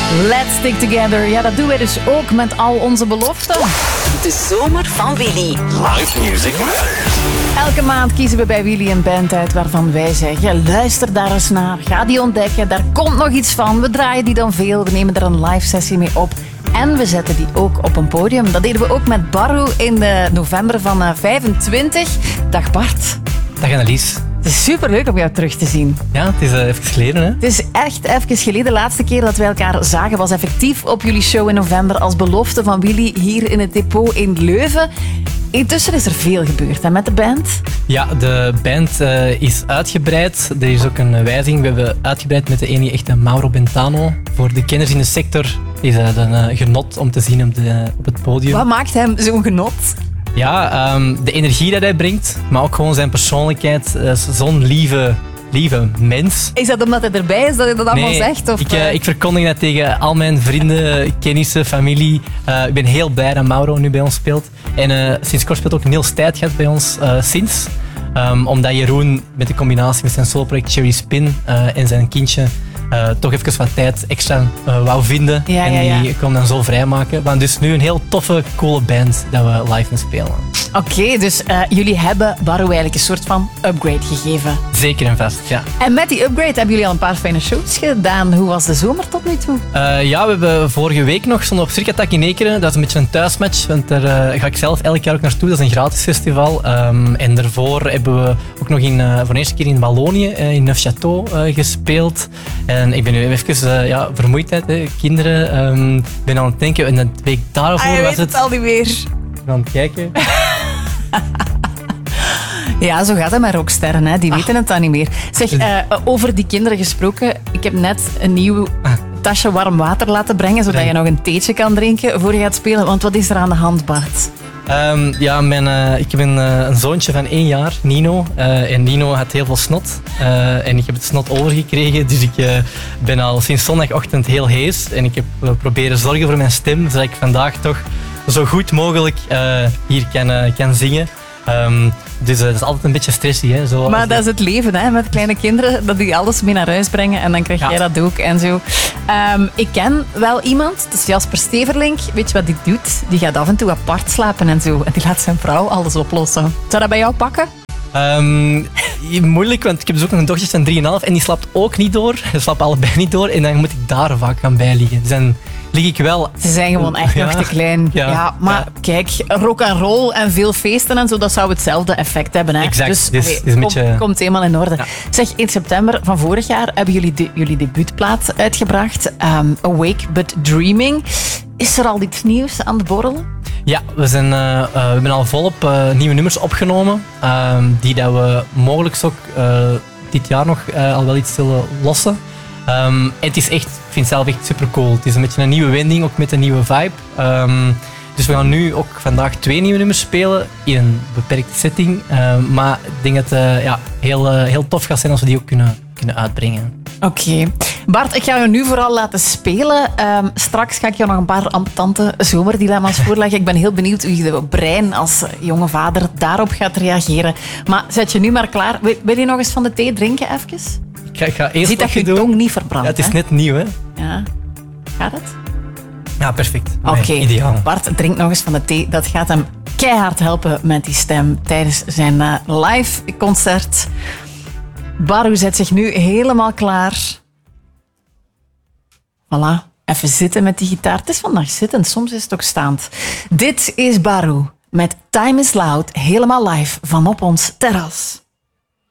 Let's stick together. Ja, dat doen wij dus ook met al onze beloften. De zomer van Willy. Live music matters. Elke maand kiezen we bij Willy een band uit waarvan wij zeggen, luister daar eens naar, ga die ontdekken, daar komt nog iets van. We draaien die dan veel, we nemen er een live sessie mee op en we zetten die ook op een podium. Dat deden we ook met Baru in de november van 25. Dag Bart. Dag Annelies. Het is superleuk om jou terug te zien. Ja, het is even geleden, hè? Het is echt even geleden. De laatste keer dat wij elkaar zagen was effectief op jullie show in november als belofte van Willy hier in het depot in Leuven. Intussen is er veel gebeurd hè, met de band. Ja, de band is uitgebreid. Er is ook een wijziging. We hebben uitgebreid met de enige echte Mauro Bentano. Voor de kenners in de sector is dat een genot om te zien op het podium. Wat maakt hem zo'n genot? Ja, de energie dat hij brengt, maar ook gewoon zijn persoonlijkheid. Zo'n lieve mens. Is dat omdat hij erbij is dat hij dat allemaal zegt? Of? Ik verkondig dat tegen al mijn vrienden, kennissen, familie. Ik ben heel blij dat Mauro nu bij ons speelt. En sinds kort speelt ook Niels Tijdgat bij ons. Omdat Jeroen met de combinatie met zijn soloproject Cherry Spin en zijn kindje toch even wat tijd extra wou vinden. En die kon dan zo vrijmaken. Maar dus nu een heel toffe, coole band dat we live gaan spelen. Oké, dus jullie hebben Baru eigenlijk een soort van upgrade gegeven. Zeker en vast, ja. En met die upgrade hebben jullie al een paar fijne shows gedaan. Hoe was de zomer tot nu toe? Ja, we hebben vorige week nog stonden op Circatak in Ekeren. Dat is een beetje een thuismatch, want daar ga ik zelf elk jaar ook naartoe. Dat is een gratis festival. En daarvoor hebben we ook nog voor de eerste keer in Wallonië, in Neufchâteau, gespeeld. En ik ben nu even vermoeidheid, hè. Kinderen. Ik ben aan het denken, en de week daarvoor was het al niet meer. Ik ben aan het kijken. Ja, zo gaat het met rocksterren, hè. Die weten het dan niet meer. Zeg, over die kinderen gesproken, ik heb net een nieuw tasje warm water laten brengen, zodat je nog een theetje kan drinken voor je gaat spelen. Want wat is er aan de hand, Bart? Ik heb een zoontje van 1 jaar, Nino. En Nino had heel veel snot. En ik heb het snot overgekregen. Dus ik ben al sinds zondagochtend heel hees. En ik heb proberen zorgen voor mijn stem, zodat ik vandaag toch zo goed mogelijk hier kan zingen. Dus dat is altijd een beetje stressy. Hè, zo maar dat is het leven hè, met kleine kinderen, dat die alles mee naar huis brengen en dan krijg jij dat ook en zo. Ik ken wel iemand, dat is Jasper Steverlink. Weet je wat die doet? Die gaat af en toe apart slapen en zo. En die laat zijn vrouw alles oplossen. Zou dat bij jou pakken? Moeilijk, want ik heb dus ook nog een dochter van 3,5 en die slaapt ook niet door. Ze slapen allebei niet door en dan moet ik daar vaak gaan bijliggen. Dus dan lig ik wel... Ze zijn gewoon echt nog te klein. Maar kijk, rock and roll en veel feesten en zo, dat zou hetzelfde effect hebben. Hè? Exact. Dus komt helemaal in orde. Ja. Zeg, in september van vorig jaar hebben jullie debuutplaat uitgebracht. Awake But Dreaming. Is er al iets nieuws aan het borrelen? Ja, we hebben al volop nieuwe nummers opgenomen. Die dat we mogelijk ook dit jaar nog al wel iets zullen lossen. En het is echt, ik vind het zelf echt super cool. Het is een beetje een nieuwe wending, ook met een nieuwe vibe. Dus we gaan nu ook vandaag 2 nieuwe nummers spelen in een beperkte setting. Maar ik denk dat het heel tof gaat zijn als we die ook kunnen uitbrengen. Oké. Bart, ik ga je nu vooral laten spelen. Straks ga ik jou nog een paar ambetante zomerdilemma's voorleggen. Ik ben heel benieuwd hoe je brein als jonge vader daarop gaat reageren. Maar zet je nu maar klaar. Wil je nog eens van de thee drinken, even? Ik ga eerst ziet dat je tong niet verbrandt. Ja, het is net nieuw, hè? Ja. Gaat het? Ja, perfect. Oké. Ideaal. Bart, drink nog eens van de thee. Dat gaat hem keihard helpen met die stem tijdens zijn live concert. Baru zet zich nu helemaal klaar. Voilà. Even zitten met die gitaar. Het is vandaag zittend, soms is het ook staand. Dit is Baru met Time is Loud, helemaal live van op ons terras.